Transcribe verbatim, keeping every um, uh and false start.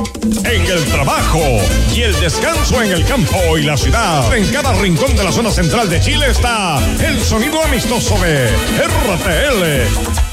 en el trabajo y el descanso en el campo y la ciudad. En cada rincón de la zona central de Chile está el sonido amistoso de R T L.